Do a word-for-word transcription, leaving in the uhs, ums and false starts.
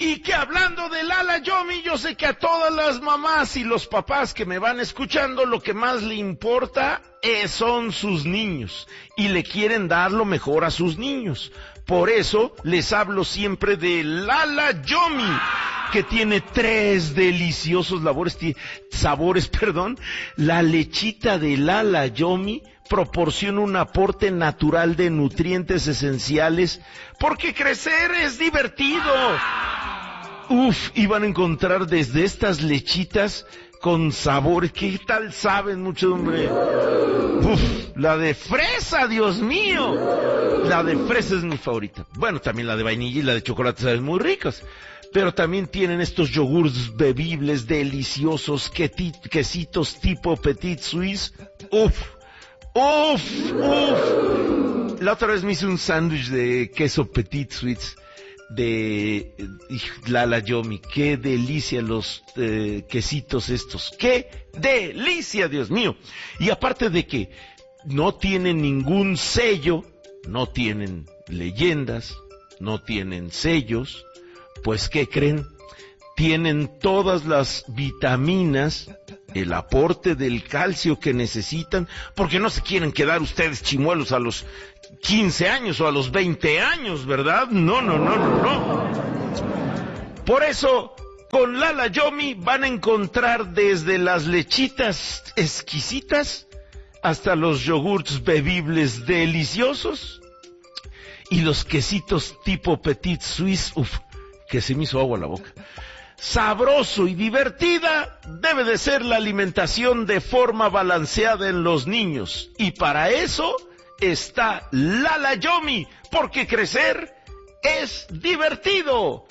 Y que hablando de Lala Yomi, yo sé que a todas las mamás y los papás que me van escuchando, lo que más le importa es, son sus niños. Y le quieren dar lo mejor a sus niños. Por eso les hablo siempre de Lala Yomi, que tiene tres deliciosos labores, sabores, perdón. La lechita de Lala Yomi proporciona un aporte natural de nutrientes esenciales, porque crecer es divertido. Uf, y van a encontrar desde estas lechitas con sabores, ¿qué tal saben mucho, hombre? Uf, la de fresa, Dios mío. La de fresa es mi favorita. Bueno, también la de vainilla y la de chocolate saben muy ricas. Pero también tienen estos yogurts bebibles deliciosos, quesitos tipo Petit Suisse. Uf, uf, uf. La otra vez me hice un sándwich de queso Petit Suisse de Lala Yomi. Qué delicia los eh, quesitos estos. Qué delicia, Dios mío. Y aparte de que no tienen ningún sello, no tienen leyendas, no tienen sellos, pues ¿qué creen? Tienen todas las vitaminas, el aporte del calcio que necesitan, porque no se quieren quedar ustedes chimuelos a los quince años o a los veinte años, ¿verdad? No, no, no, no, no. Por eso, con Lala Yomi van a encontrar desde las lechitas exquisitas hasta los yogurts bebibles deliciosos y los quesitos tipo Petit Suisse, uf, que se me hizo agua la boca. Sabroso y divertida debe de ser la alimentación de forma balanceada en los niños. Y para eso está Lala Yomi, porque crecer es divertido.